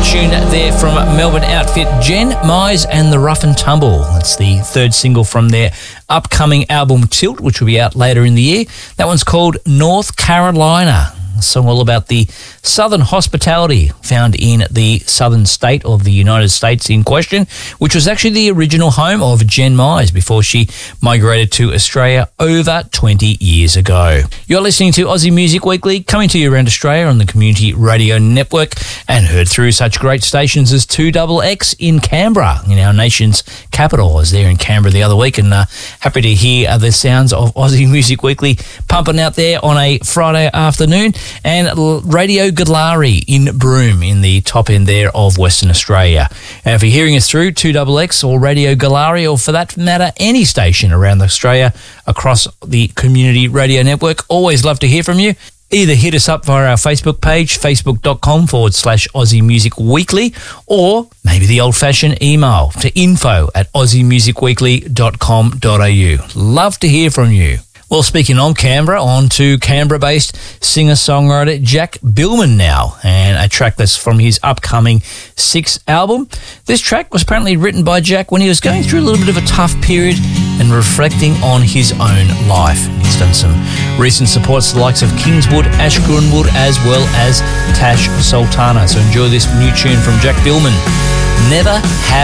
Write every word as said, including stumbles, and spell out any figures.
tune there from Melbourne outfit Jen Mize and the Rough and Tumble. That's the third single from their upcoming album Tilt, which will be out later in the year. That one's called North Carolina. A song all about the southern hospitality found in the southern state of the United States in question, which was actually the original home of Jen Mize before she migrated to Australia over twenty years ago. You're listening to Aussie Music Weekly, coming to you around Australia on the Community Radio Network, and heard through such great stations as two X X in Canberra, in our nation's capital. I was there in Canberra the other week, and uh, happy to hear uh, the sounds of Aussie Music Weekly pumping out there on a Friday afternoon. And Radio Galari in Broome in the top end there of Western Australia. And if you're hearing us through two X X or Radio Galari, or for that matter, any station around Australia across the Community Radio Network, always love to hear from you. Either hit us up via our Facebook page, facebook.com forward slash Aussie Music Weekly, or maybe the old-fashioned email to info at aussiemusicweekly dot com dot a u. Love to hear from you. Well, speaking of Canberra, on to Canberra-based singer-songwriter Jack Billman now, and a track that's from his upcoming sixth album. This track was apparently written by Jack when he was going through a little bit of a tough period and reflecting on his own life. He's done some recent supports to the likes of Kingswood, Ash Grunwood, as well as Tash Sultana. So enjoy this new tune from Jack Billman, Never Have